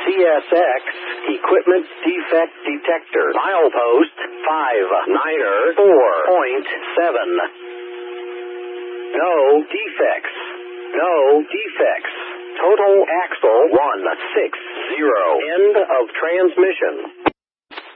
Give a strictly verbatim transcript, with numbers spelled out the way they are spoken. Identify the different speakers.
Speaker 1: C S X Equipment Defect Detector. Milepost five niner four point seven. No defects. No defects. Total axle one six zero. End of transmission.